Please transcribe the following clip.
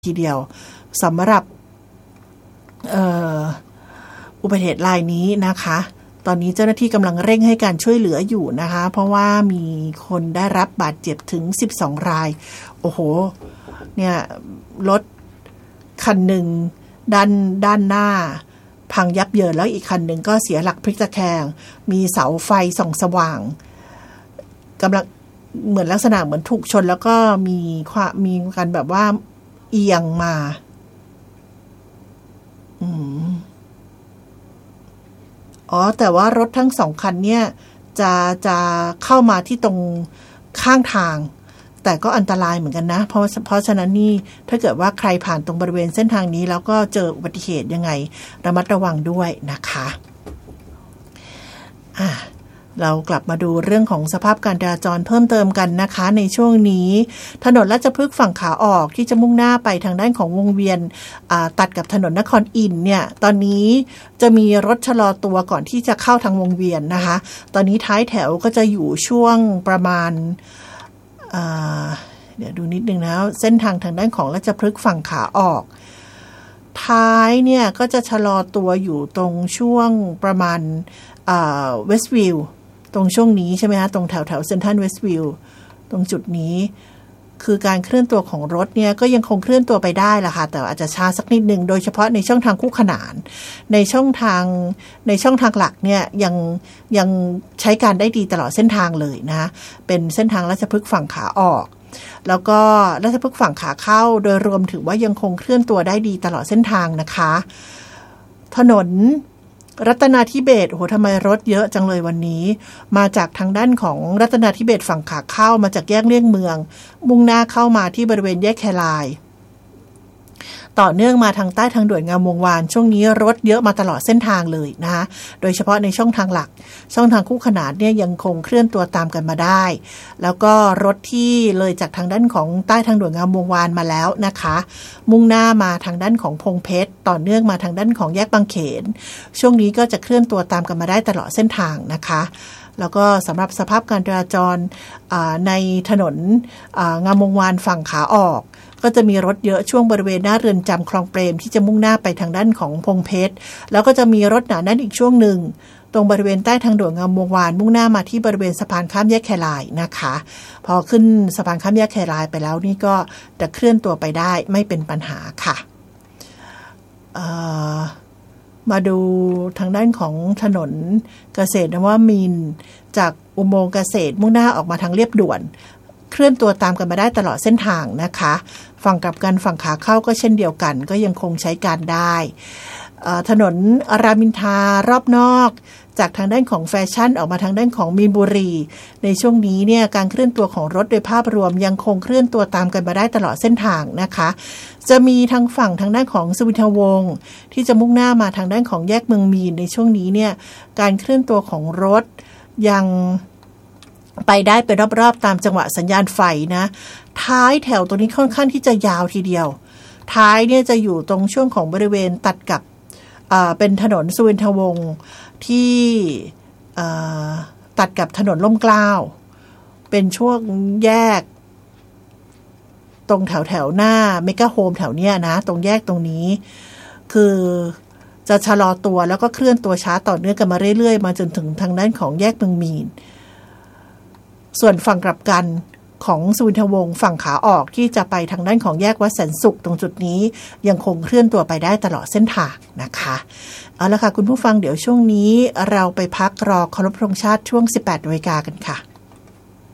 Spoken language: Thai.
ทีเดียวสำหรับอุบัติเหตุรายนี้นะคะตอนนี้เจ้าหน้าที่กำลังเร่งให้การช่วยเหลืออยู่นะคะเพราะว่ามีคนได้รับบาดเจ็บถึง12รายโอ้โหเนี่ยรถคันหนึ่งด้านหน้าพังยับเยินแล้วอีกคันหนึ่งก็เสียหลักพลิกตะแคงมีเสาไฟส่องสว่างกำลังเหมือนลักษณะเหมือนถูกชนแล้วก็มีการแบบว่าเอียงมาแต่ว่ารถทั้งสองคันเนี่ยจะเข้ามาที่ตรงข้างทางแต่ก็อันตรายเหมือนกันนะเพราะฉะนั้นนี่ถ้าเกิดว่าใครผ่านตรงบริเวณเส้นทางนี้แล้วก็เจออุบัติเหตุยังไงระมัดระวังด้วยนะคะเรากลับมาดูเรื่องของสภาพการจราจรเพิ่มเติมกันนะคะในช่วงนี้ถนนราชพฤกษ์ฝั่งขาออกที่จะมุ่งหน้าไปทางด้านของวงเวียนตัดกับถนนนครอินทร์เนี่ยตอนนี้จะมีรถชะลอตัวก่อนที่จะเข้าทางวงเวียนนะคะตอนนี้ท้ายแถวก็จะอยู่ช่วงประมาณเดี๋ยวดูนิดนึงนะเส้นทางด้านของราชพฤกษ์ฝั่งขาออกท้ายเนี่ยก็จะชะลอตัวอยู่ตรงช่วงประมาณเวสต์วิวตรงช่วงนี้ใช่ไหมคะตรงแถวเซ็นทรัลเวสต์วิวตรงจุดนี้คือการเคลื่อนตัวของรถเนี่ยก็ยังคงเคลื่อนตัวไปได้ล่ะค่ะแต่อาจจะช้าสักนิดนึงโดยเฉพาะในช่องทางคู่ขนานในช่องทางหลักเนี่ยยังใช้การได้ดีตลอดเส้นทางเลยนะเป็นเส้นทางราชพฤกษ์ฝั่งขาออกแล้วก็ราชพฤกษ์ฝั่งขาเข้าโดยรวมถือว่ายังคงเคลื่อนตัวได้ดีตลอดเส้นทางนะคะถนนรัตนาธิเบศร์โอ้โหทำไมรถเยอะจังเลยวันนี้มาจากทางด้านของรัตนาธิเบศร์ฝั่งขาเข้ามาจากแยกเลี่ยงเมืองมุ่งหน้าเข้ามาที่บริเวณแยกแคลายต่อเนื่องมาทางใต้ทางด่วนงามวงวานช่วงนี้รถเยอะมาตลอดเส้นทางเลยนะคะโดยเฉพาะในช่องทางหลักช่องทางคู่ขนานเนี่ยยังคงเคลื่อนตัวตามกันมาได้แล้วก็รถที่เลยจากทางด้านของใต้ทางด่วนงามวงวานมาแล้วนะคะมุ่งหน้ามาทางด้านของพงเพชรต่อเนื่องมาทางด้านของแยกบางเขนช่วงนี้ก็จะเคลื่อนตัวตามกันมาได้ตลอดเส้นทางนะคะแล้วก็สำหรับสภาพการจราจรในถนนงามวงวานฝั่งขาออกก็จะมีรถเยอะช่วงบริเวณหน้าเรือนจำคลองเปรมที่จะมุ่งหน้าไปทางด้านของพงเพชรแล้วก็จะมีรถหนาแน่นอีกช่วงหนึ่งตรงบริเวณใต้ทางด่วนงามวงวานมุ่งหน้ามาที่บริเวณสะพานข้ามแยกแคลายนะคะพอขึ้นสะพานข้ามแยกแคลายไปแล้วนี่ก็จะเคลื่อนตัวไปได้ไม่เป็นปัญหาค่ะมาดูทางด้านของถนนเกษตรนวมินทร์จากอุโมงค์เกษตรมุ่งหน้าออกมาทางเรียบด่วนเคลื่อนตัวตามกันมาได้ตลอดเส้นทางนะคะฝั่งกลับกันฝั่งขาเข้าก็เช่นเดียวกันก็ยังคงใช้การได้ถนนรามอินทรารอบนอกจากทางด้านของแฟชั่นออกมาทางด้านของมีนบุรีในช่วงนี้เนี่ยการเคลื่อนตัวของรถโดยภาพรวมยังคงเคลื่อนตัวตามกันมาได้ตลอดเส้นทางนะคะจะมีทางฝั่งทางด้านของสุวินทวงศ์ที่จะมุ่งหน้ามาทางด้านของแยกเมืองมีนในช่วงนี้เนี่ยการเคลื่อนตัวของรถยังไปได้เป็นรอบๆตามจังหวะสัญญาณไฟนะท้ายแถวตัวนี้ค่อนข้างที่จะยาวทีเดียวท้ายเนี่ยจะอยู่ตรงช่วงของบริเวณตัดกับเป็นถนนสุวินทวงศ์ที่ตัดกับถนนร่มเกล้าเป็นช่วงแยกตรงแถวหน้าเมกะโฮมแถวเนี้ยนะตรงแยกตรงนี้คือจะชะลอตัวแล้วก็เคลื่อนตัวช้าต่อเนื่องกันมาเรื่อยๆมาจนถึงทางด้านของแยกเมืองมีนส่วนฝั่งกลับกันของสุวินทวงศ์ฝั่งขาออกที่จะไปทางด้านของแยกวัดแสนสุขตรงจุดนี้ยังคงเคลื่อนตัวไปได้ตลอดเส้นทางนะคะเอาละค่ะคุณผู้ฟังเดี๋ยวช่วงนี้เราไปพักรอเคารพธงชาติช่วง 18:00 น.กันค่ะ